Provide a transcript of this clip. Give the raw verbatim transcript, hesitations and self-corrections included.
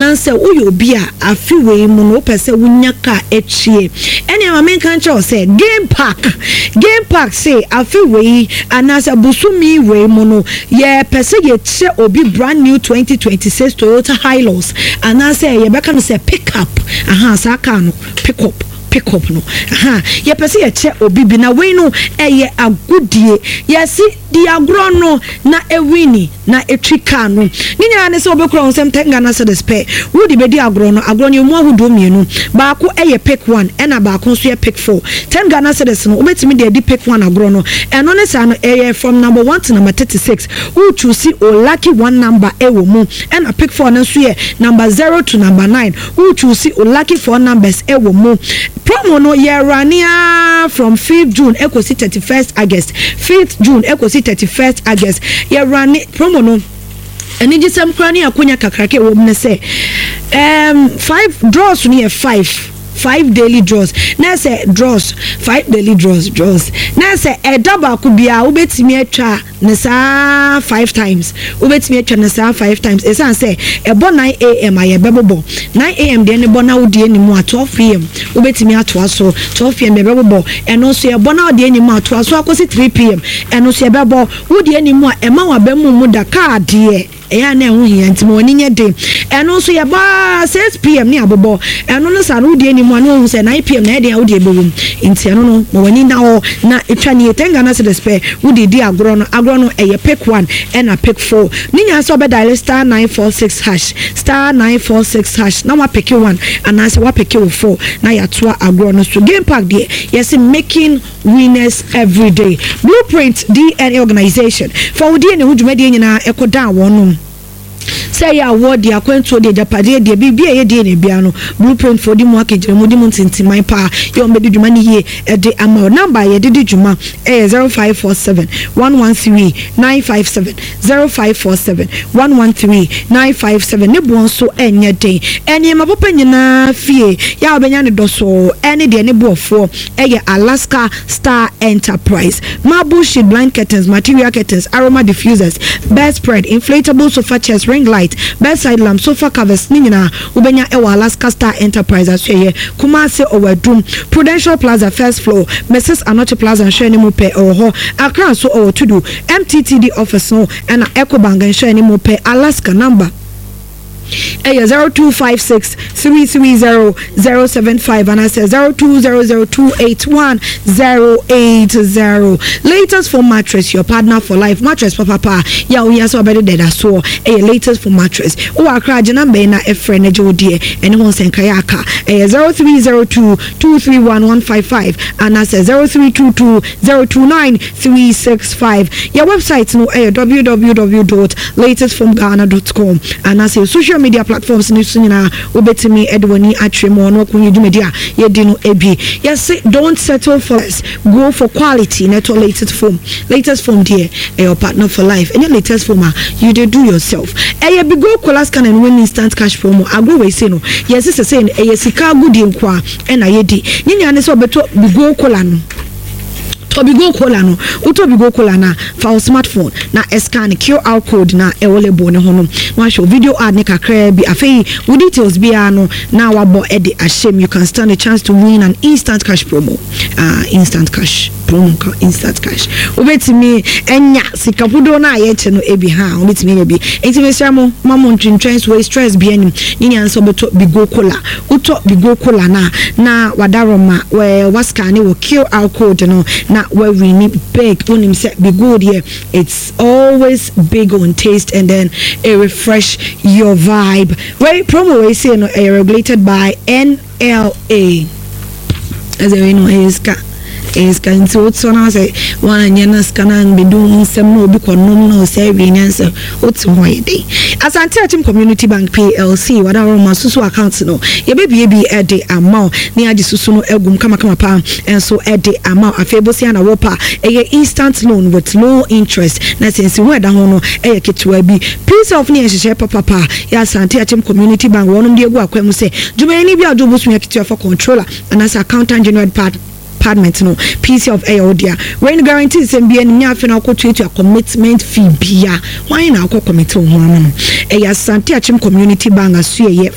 anaasɛ woyɛ obi a afi wei mu no wopɛ sɛ wonya ka etwie ɛne ma men kan kyerɛ sɛ game park game park say afi wei anaasɛ busumi wei mu no yɛ pɛ sɛ yɛkyɛ obi brand new twenty twenty-six Toyota Hilux anaasɛ yɛbɛka no sɛ pick up aha saa car no pick up pick up no aha ye pese ye che obi bi na we no eye agudie ye si di agro no na ewini na etwi car no ninya ne se obekura onsem ten Ghana cedis pe wo di be di agro no agro no mu ahudo mienu baako eye pick one e na baako so ye pick four ten Ghana cedis no obetimi de di pick one agro no eno ne sa no eye from number one to number thirty-six wo choose o lucky one number e wo mu e na pick four no so ye number zero to number nine wo choose o lucky four numbers e wo mu promo no ye rania from fifth June ekosi thirty-first August fifth June ekosi thirty-first August ye rani promo no eni gisem krani akonya kakrake wo mne se um five draws ni e five five daily draws na say draws five daily draws draws na say e double ku bia wo betimi atwa ne sa five times wo betimi atwa ne sa five times e san say e bo nine a m aye bebobo nine a m de ne bo na wo de ni mu at twelve p m wo betimi ato aso twelve p m de bebobo e no so e bo na wo de ni mu ato aso akosi three p m e no so e bebo wo de ni mu a e ma wa ba mu mu da card de eya na ehu hia ntimo woni nye de eno so ye ba six p m ni abobo eno no sa no de ni mu anu hu se nine p m na de awde ebewum nti eno no mo wani na ho na etwa ni etenga na se despe wo de di agro no agro no eye pick one and a pick four ninya so be dial star nine four six hash star nine four six hash na wa pick one and as wa pick four na ya to agro no so game park there yes making winners every day Blueprint D N A organization for wo de ne hu dwumade nyina ekoda wonu say ya award ya kwento de japade de bibia ye de ne bia no Blueprint for di mu akejere mu di mu tintiman pa ye o medi dwuma ni ye e de ama number ye de di dwuma eh zero five four seven one one three nine five seven zero five four seven one one three nine five seven ne bo so enye den eni ma papa nyina fie ya obenya ne doso eni de ne boofo eh Alaska Star Enterprise marble sheet blind curtains material curtains aroma diffusers bedspread inflatable sofa chairs ring light bedside lamp sofa covers ninyina ubenya ewa Alaska Star Enterprise asye Kumasi Owadum Prudential Plaza first floor Missus Anoche Plaza nhwe ni mu pe oho Accra so owo tudu M T T D office no and Ecobank nhwe ni mu pe Alaska number eh zero two five six three three zero zero seven five and I say zero two zero zero two eight one zero eight zero. Latest for mattress, your partner for life. Mattress papa pa ya we are so better than that so eh latest for mattress. O akra jana be na e friend na jodie anyone sen kayaka eh zero three zero two two three one one five five and I say zero three two two zero two nine three six five. Your website no eh w w w dot latest from ghana dot com and I say social media platforms ni sunyina obetimi edwani atwemo no kunyi dumedia yedi no ebi yes don't settle for less go for quality net latest form latest form there your partner for life and your latest form you dey do yourself eh be go colas can and win instant cash promo agro we say no yes say say eh sika gudi nkwa e na yedi nyinya ne so beto be go cola no Tobigo Cola no, Utobigo Cola na for smartphone na scan Q R code na ewole bo ne ho no. Na show video ad ne kakra bi afei with details bia no na wabo e de ashem you can stand a chance to win an instant cash promo. Uh instant cash promo instant cash. Obetimi enya sikapudo na ye no ebi ha obetimi ebi. Enti me siamo mamo ntwentwens we stress bi anim. Nyinya nso beto Bigo Cola. Uto Bigo Cola na na wadaroma we waskane wo Q R code no na where we need big when him say be good here it's always big on taste and then it refresh your vibe right promo we say no uh, regulated by N L A as you know is is kan so so na say one nyana scanan be doing some no be konom no say we nyansa what's why dey Asante Achim Community Bank P L C wada roma susu account no ye be be be e de amount ni agi susu no egum kama kama pa enso e de amount afebosi na wopa e instant loan with low interest na sense we da ho no e ketwa bi piece of ni ehye papa pa ya Asante Achim Community Bank wonum de egu akwam say jumani bi adobo su ketwa for controller and as accountant general part Department no piece of air odia when guarantees and be any afina ko to a commitment fee bia why na ko commit ho no e ya Asante Achim Community Bank asu ye